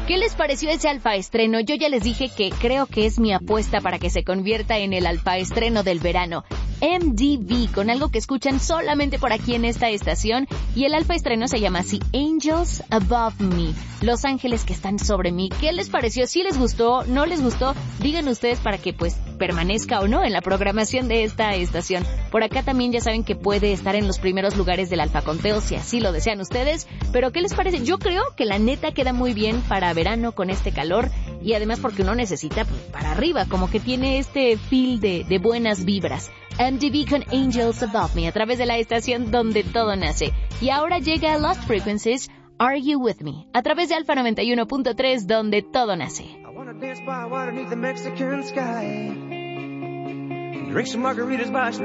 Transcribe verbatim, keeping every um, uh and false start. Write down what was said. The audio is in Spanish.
¿Qué les pareció ese alfa estreno? Yo ya les dije que creo que es mi apuesta para que se convierta en el alfa estreno del verano. M D V, con algo que escuchan solamente por aquí en esta estación, y el alfa estreno se llama así, Angels Above Me, Los Ángeles que están sobre mí. ¿Qué les pareció? ¿Sí les gustó? ¿No les gustó? Digan ustedes para que pues permanezca o no en la programación de esta estación. Por acá también ya saben que puede estar en los primeros lugares del alfa conteo si así lo desean ustedes, pero ¿qué les parece? Yo creo que la neta queda muy bien para verano con este calor, y además porque uno necesita pues, para arriba, como que tiene este feel de, de buenas vibras. M D V con Angels Above Me a través de la estación donde todo nace. Y ahora llega Lost Frequencies, Are You With Me, a través de Alfa noventa y uno punto tres donde todo nace. I wanna dance by water beneath the Mexican sky. Drink some margaritas by